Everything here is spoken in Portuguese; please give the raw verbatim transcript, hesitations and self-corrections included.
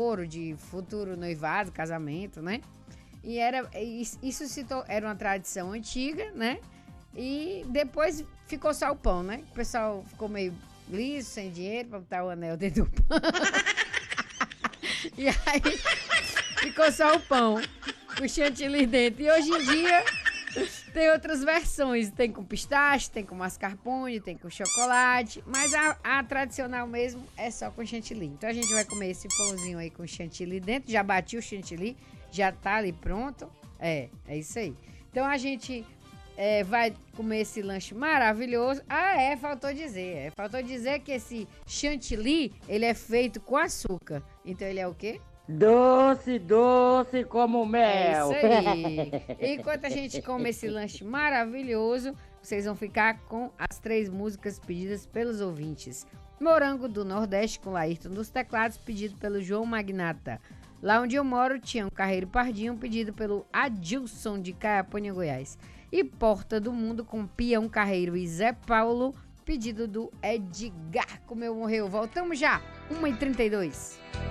namoro, de futuro noivado, casamento, né? E era, isso se to, era uma tradição antiga, né? E depois ficou só o pão, né? O pessoal ficou meio liso, sem dinheiro, pra botar o anel dentro do pão. E aí ficou só o pão, com chantilly dentro. E hoje em dia tem outras versões. Tem com pistache, tem com mascarpone, tem com chocolate. Mas a, a tradicional mesmo é só com chantilly. Então a gente vai comer esse pãozinho aí com chantilly dentro. Já bati o chantilly, já tá ali pronto. É, é isso aí. Então a gente é, vai comer esse lanche maravilhoso. Ah, é, faltou dizer. É, faltou dizer que esse chantilly, ele é feito com açúcar. Então ele é o quê? Doce, doce como mel. É isso aí. Enquanto a gente come esse lanche maravilhoso, vocês vão ficar com as três músicas pedidas pelos ouvintes. Morango do Nordeste, com Laírton dos Teclados, pedido pelo João Magnata. Lá onde eu moro, tinha um Carreiro Pardinho, pedido pelo Adilson de Caiapônia, Goiás. E Porta do Mundo, com Pião Carreiro e Zé Paulo, pedido do Edgar. Como eu morreu. Voltamos já, uma e trinta e dois.